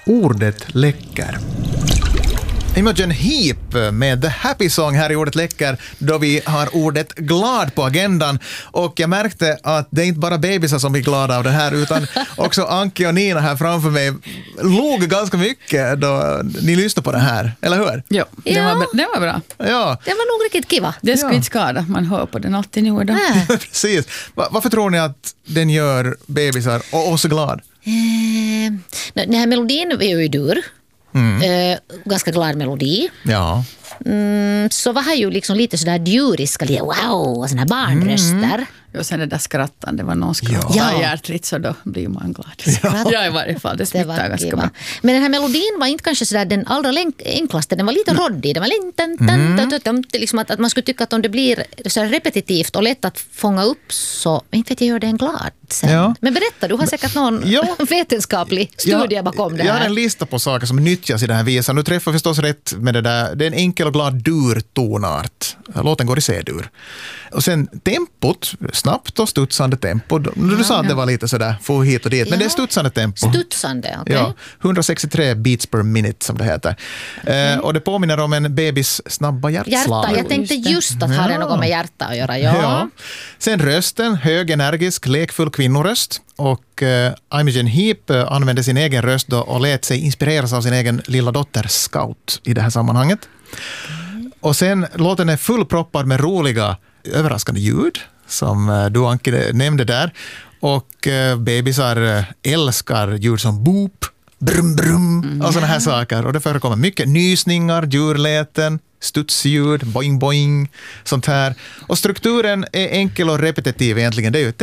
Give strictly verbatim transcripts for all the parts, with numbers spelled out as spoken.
Ordet läcker. Imogen Heap med The Happy Song här i Ordet läcker, då vi har ordet glad på agendan. Och jag märkte att det är inte bara bebisar som blir glada av det här, utan också Anki och Nina här framför mig låg ganska mycket då ni lyssnade på det här, eller hur? Jo, det, Ja. var, det var bra. Ja, Det var nog riktigt kiva. Det skulle Ja. inte skada, man hör på den alltid nu och då. Äh. precis. Va- varför tror ni att den gör bebisar och oss glad? Eh, den här melodin är ju dur. Eh, ganska glad melodi. Ja. Mm, så var här ju liksom lite sådär djuriska, lite wow, såna här barnröster. Och sen det där skrattan, det var någon skrattar Ja. hjärtligt, så då blir man glad. Ja, i varje fall, det Det smittar var ganska kiva. bra. Men den här melodin var inte kanske sådär den allra länk- enklaste, den var lite roddig. Den var lite, tan, tan, tan, tan, liksom att, att man skulle tycka att om det blir så här repetitivt och lätt att fånga upp, så inte vet jag, gör det en glad sen. Ja. Men berätta, du har säkert någon Ja. vetenskaplig studie bakom det Jag har här. en lista på saker som nyttjas i den här visan. Du träffar förstås rätt med det där. Det är en enkel och glad dur-tonart. Låten går i C-dur. Och sen tempot, snabbt och studsande tempo. Du sa att det var lite sådär, få hit och dit. Men Ja. det är studsande tempo. Studsande, okej. Ja, hundrasextiotre beats per minute som det heter. Eh, och det påminner om en bebis snabba hjärtslag. Hjärta, jag tänkte Just det. just att ha det Ja. något med hjärta att göra. Ja. Ja. Sen rösten, hög, energisk, lekfull kvinnoröst. Och eh, Imogen Heap eh, använde sin egen röst då och lät sig inspireras av sin egen lilla dotter Scout i det här sammanhanget. Och sen, låten är fullproppad med roliga, överraskande ljud som eh, du, Anki, nämnde där. Och eh, bebisar eh, älskar ljud som boop, brum brum och såna här saker. Och det förekommer mycket nysningar, djurläten, studsljud, boing boing, sånt här. Och strukturen är enkel och repetitiv egentligen. Det är ju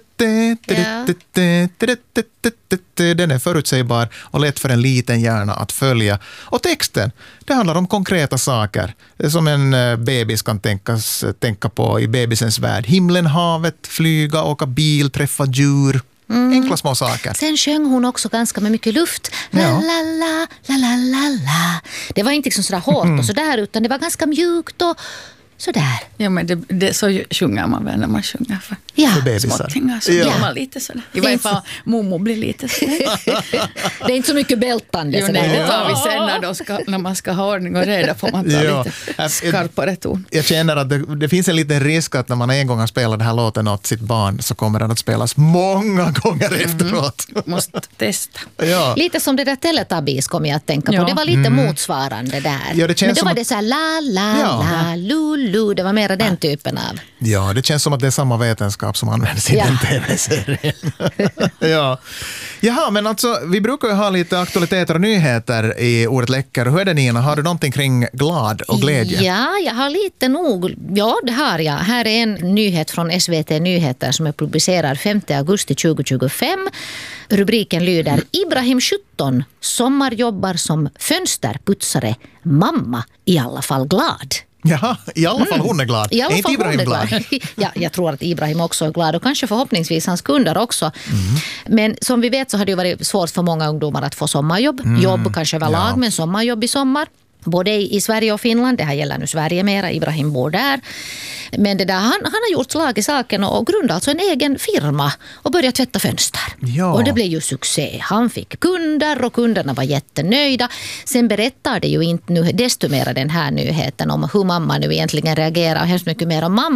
den är förutsägbar och lätt för en liten hjärna att följa. Och texten, det handlar om konkreta saker som en eh, bebis kan tänkas, tänka på i bebisens värld. Himlen, havet, flyga, åka bil, träffa djur. Enkla små saker. Sen sjöng hon också ganska med mycket luft. La, Ja. la, la, la, la, la, la. Det var inte liksom sådär hårt och sådär, utan det var ganska mjukt och sådär. Ja, men det, det, så sjunger man väl när man sjunger för Ja. För bebisar. småttingar. Så Ja. blir man lite sådär. I Det är varje inte fall, Momo blir lite sådär. Det är inte så mycket bältande. Jo, sådär. nej, det tar vi sen när, de ska, när man ska ha ordning och reda, får man ta Ja. lite skarpare ton. Jag känner att det, det finns en liten risk att när man en gång har spelat den här låten åt sitt barn så kommer den att spelas många gånger efteråt. Måste testa. Ja. Lite som det där Teletubbies kom jag att tänka på. Ja. Det var lite motsvarande där. Ja, det känns Men då som var att- det så här la, la, Ja. la, lu, lu. Det var mera den typen av. Ja, det känns som att det är samma vetenskap som används i Ja. den tv-serien. ja. Jaha, men alltså, vi brukar ju ha lite aktualiteter och nyheter i Ordet läcker. Hur är det, Nina? Har du någonting kring glad och glädje? Ja, jag har lite nog. Ja, det har jag. Här är en nyhet från S V T Nyheter som är publicerad femte augusti tjugohundratjugofem. Rubriken lyder: Ibrahim sjutton sommarjobbar som fönsterputsare. Mamma i alla fall glad. Jaha, i alla fall hon är glad. I alla är inte fall Ibrahim hon är glad? Ja, jag tror att Ibrahim också är glad och kanske förhoppningsvis hans kunder också. Mm. Men som vi vet så har det ju varit svårt för många ungdomar att få sommarjobb. Jobb kanske överlag, Ja. men sommarjobb i sommar. Både i i Sverige och Finland. Det här gäller nu Sverige mera. Ibrahim bor där. Men det där, han, han har gjort slag i saken och grundat alltså en egen firma och börjat tvätta fönster. Ja. Och det blev ju succé. Han fick kunder och kunderna var jättenöjda. Sen berättar det ju inte nu desto mer den här nyheten om hur mamma nu egentligen reagerar och hemskt mycket mer om mamma.